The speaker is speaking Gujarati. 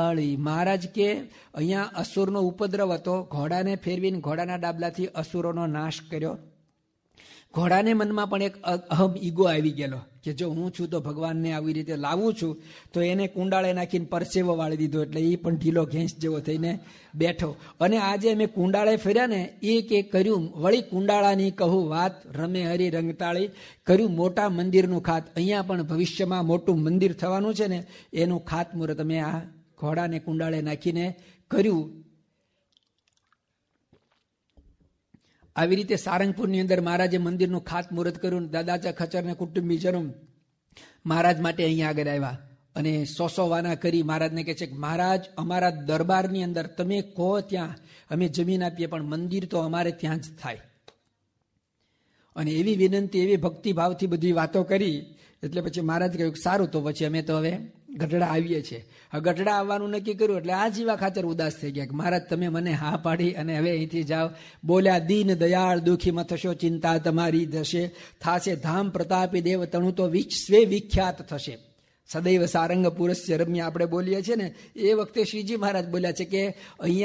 વાળી. મહારાજ કે અહીંયા અસુરનો ઉપદ્રવ હતો, ઘોડાને ફેરવીને ઘોડાના ડાબલાથી અસુરોનો નાશ કર્યો. ઘોડાને મનમાં પણ એક અહમ ઈગો આવી ગયેલો કે જો હું છું તો ભગવાનને આવી રીતે લાવું છું, તો એને કુંડાળે નાખીને પરસેવો વાળી દીધો, એટલે એ પણ ઢીલો ઘેંસ જેવો થઈને બેઠો. અને આજે અમે કુંડાળે ફર્યા ને એ કે કર્યું વળી કુંડાળાની કહું વાત, રમે હરી રંગતાળી, કર્યું મોટા મંદિરનું ખાત. અહીંયા પણ ભવિષ્યમાં મોટું મંદિર થવાનું છે ને, એનું ખાતમુહૂર્ત અમે આ ઘોડાને કુંડાળે નાખીને કર્યું. આવી રીતે સારંગપુરની અંદર મહારાજે મંદિરનું ખાતમુહૂર્ત કર્યું. દાદાચા ખચરને કુટુંબીજનો મહારાજ માટે અહીંયા આગળ આવ્યા અને 100 વાના કરી મહારાજને કહે છે કે મહારાજ અમારા દરબારની અંદર તમે કહો ત્યાં અમે જમીન આપીએ, પણ મંદિર તો અમારે ત્યાં જ થાય. અને એવી વિનંતી, એવી ભક્તિભાવથી બધી વાતો કરી. એટલે પછી મહારાજ કહ્યું સારું, તો પછી અમે તો હવે ગઢડા આવીએ છીએ. ગઢડા આવવાનું નક્કી કર્યું એટલે આ જીવા ખાચર ઉદાસ થઈ ગયા કે મહારાજ તમે મને હા પાડી અને હવે અહીંથી જાઓ. બોલ્યા દીન દયાળ દુઃખીમાં થશો, ચિંતા તમારી થશે, થાશે ધામ પ્રતાપી દેવ તણુ તો વિશ્વે વિખ્યાત થશે. સદૈવ સારંગ પુરસ્ય રમ્ય આપણે બોલીએ છીએ ને, એ વખતે શ્રીજી મહારાજ બોલ્યા છે કે અહીંયા